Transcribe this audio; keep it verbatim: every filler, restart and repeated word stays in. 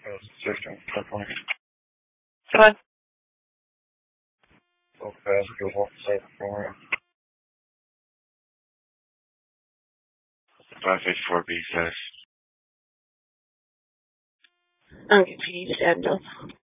System company. Hello? So fast, go walk safe for him. five fifty-four B says. I'm confused, Daniel.